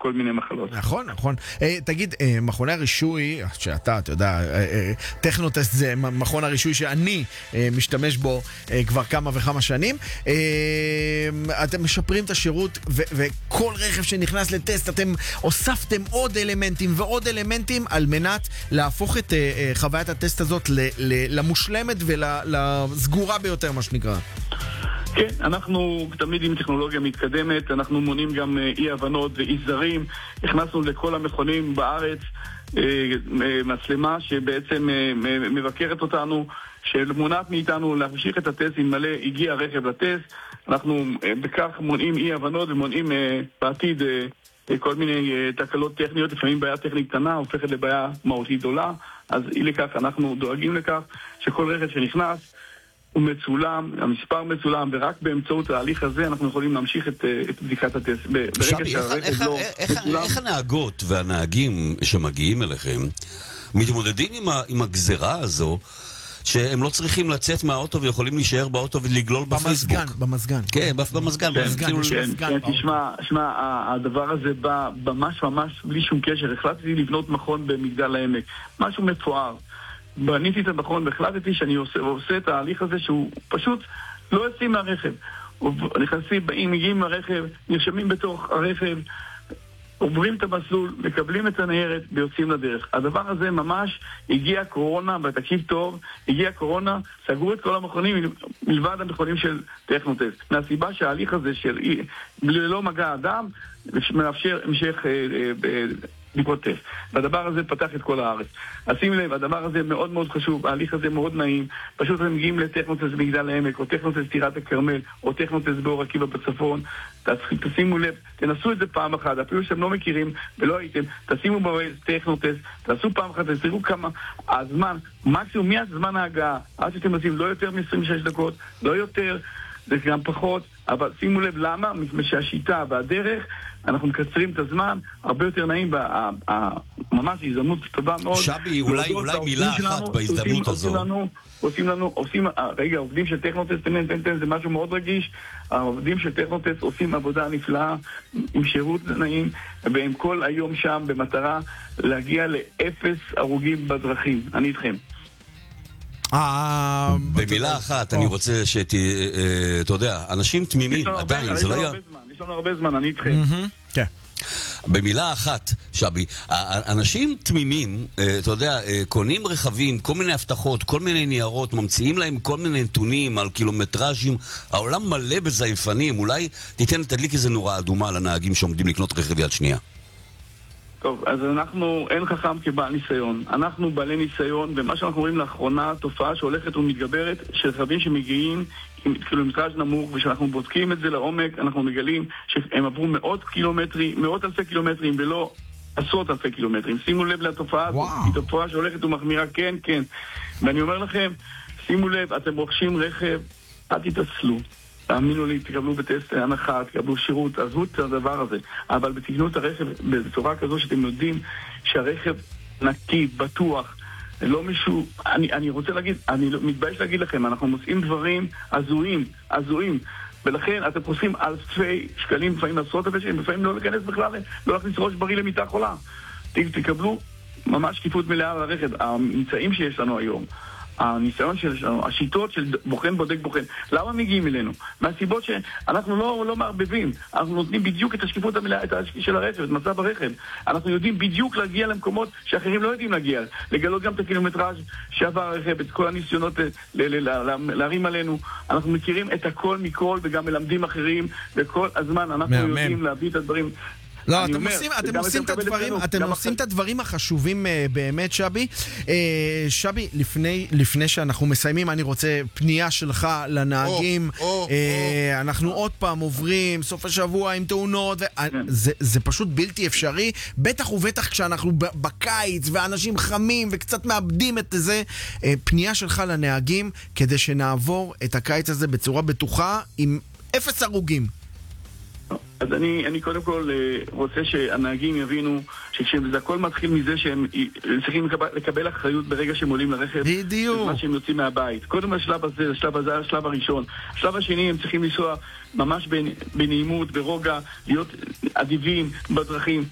כל מיני מחלות. נכון, נכון. תגיד, מכוני הרישוי, שאתה יודע, טכנוטסט זה מכון הרישוי שאני משתמש בו כבר כמה וכמה שנים. אתם משפרים את השירות, וכל רכב שנכנס לטסט, אתם הוספתם עוד אלמנטים ועוד אלמנטים על מנת להפוך את חוויית הטסט הזאת למושלמת ולסגורה ביותר, מה שנקרא. כן, אנחנו תמיד עם טכנולוגיה מתקדמת, אנחנו מונים גם אי-הבנות ואי-זרים. הכנסנו לכל המכונים בארץ מצלמה שבעצם מבקרת אותנו, שמונעת מאיתנו להמשיך את הטסט אם מלא הגיע רכב לטסט. אנחנו בכך מונעים אי-הבנות ומונעים בעתיד כל מיני תקלות טכניות. לפעמים בעיה טכנית קטנה הופכת לבעיה מהותית גדולה, אז אי לכך אנחנו דואגים לכך שכל רכב שנכנס הוא מצולם, המספר מצולם, ורק באמצעות ההליך הזה אנחנו יכולים להמשיך את בדיקת הטסט. שבי, איך הנהגות והנהגים שמגיעים אליכם מתמודדים עם הגזרה הזו שהם לא צריכים לצאת מהאוטו ויכולים להישאר באוטו ולגלול בפייסבוק? במזגן. כן, במזגן. כן, תשמע, הדבר הזה בא ממש בלי שום קשר. החלטתי לבנות מכון במגדל העמק, משהו מפואר. בניתי את המכון והחלטתי שאני עושה את ההליך הזה שהוא פשוט לא יוצאים מהרכב. נכנסים, באים, מגיעים מהרכב, נרשמים בתוך הרכב, עוברים את המסלול, מקבלים את הניירת ויוצאים לדרך. הדבר הזה ממש הגיע קורונה, ותקשיב טוב, הגיע קורונה, סגרו את כל המכונים מלבד המכונים של טכנוטסט. מהסיבה שההליך הזה של ללא מגע אדם מאפשר המשך בדיקות טסט. והדבר הזה פתח את כל הארץ. אז שים לב, הדבר הזה מאוד מאוד חשוב, ההליך הזה מאוד נעים. פשוט אתם מגיעים לטכנוטסט במגדל העמק, או טכנוטסט טירת הכרמל, או טכנוטסט באור עקיבא בצפון. תשימו לב, תנסו את זה פעם אחת, אפילו שאתם לא מכירים ולא הייתם, תשימו טכנוטסט, תעשו פעם אחת, תראו כמה הזמן, מקסימום מהזמן ההגעה, עד שאתם עושים לא יותר מ-26 דקות, לא יותר, זה גם פחות, אבל שימו לב למה, שהשיטה והדרך, אנחנו מקצרים את הזמן, הרבה יותר נעים, ממש הזדמנות טובה מאוד. שבי, אולי מילה אחת בהזדמנות הזו. רגע, העובדים של טכנוטסט, זה משהו מאוד רגיש, העובדים של טכנוטסט עושים עבודה נפלאה, עם שירות נעים, והם כל היום שם במטרה להגיע לאפס הרוגים בדרכים. אני איתכם. במילה אחת, אני רוצה אתה יודע, אנשים תמימים, עדיין, זה לא היה... יש לנו הרבה זמן, אני איתכם. כן. במילה אחת, שבי, אנשים תמימים, אתה יודע, קונים רכבים, כל מיני הבטחות, כל מיני ניירות, ממציאים להם כל מיני נתונים על קילומטראז'ים, העולם מלא בזייפנים, אולי תדליק איזה נורה אדומה לנהגים שעומדים לקנות רכב יד שנייה. טוב, אז אנחנו, אין חכם כבעל ניסיון. אנחנו בעלי ניסיון, ומה שאנחנו רואים לאחרונה, תופעה שהולכת ומתגברת, של רכבים שמגיעים עם קילומטראז' נמוך, ושאנחנו בודקים את זה לעומק, אנחנו מגלים שהם עברו מאות אלפי קילומטרים, ולא עשרות אלפי קילומטרים. שימו לב לתופעה הזאת, היא תופעה שהולכת ומחמירה, כן. ואני אומר לכם, שימו לב, אתם רוכשים רכב, אל תתעצלו. תאמינו לי, תקבלו בטסט הנחה, תקבלו שירות, עזבו את הדבר הזה. אבל תקנו את הרכב בצורה כזו שאתם יודעים שהרכב נקי, בטוח, לא מישהו... אני רוצה להגיד, אני מתבייש להגיד לכם, אנחנו מוצאים דברים הזויים. ולכן אתם חוסכים אלפי שקלים, לפעמים עשרות אלפי שקלים, לפעמים לא להיכנס בכלל, לא להכניס ראש בריא למיטה חולה. תקבלו ממש שקיפות מלאה לרכב. הממצאים שיש לנו היום, הניסיון שלנו, השיטות של בוחן בודק בוחן, למה מגיעים אלינו? מהסיבות שאנחנו לא מערבבים, אנחנו נותנים בדיוק את השקיפות המלאה, את של הרכב, את מצב הרכב. אנחנו יודעים בדיוק להגיע למקומות שאחרים לא יודעים להגיע, לגלות גם את הקילומטראז' שעבר הרכב, את כל הניסיונות להרים עלינו. אנחנו מכירים את הכל מכל וגם מלמדים אחרים, וכל הזמן אנחנו יודעים להביא את הדברים. לא, אתם עושים את הדברים החשובים באמת, שבי. שבי, לפני שאנחנו מסיימים, אני רוצה פנייה שלך לנהגים. אנחנו עוד פעם עוברים סוף השבוע עם תאונות, זה פשוט בלתי אפשרי, בטח ובטח כשאנחנו בקיץ ואנשים חמים וקצת מאבדים את זה. פנייה שלך לנהגים כדי שנעבור את הקיץ הזה בצורה בטוחה עם 0 הרוגים. אז אני קודם כל רוצה שהנהגים יבינו שזה הכל מתחיל מזה שהם צריכים לקבל אחריות ברגע שהם עולים לרכב. בדיוק. בזמן שהם יוצאים מהבית. קודם השלב הזה, השלב הראשון. השלב השני, הם צריכים לנסוע ממש בנעימות, ברוגע, להיות אדיבים בדרכים.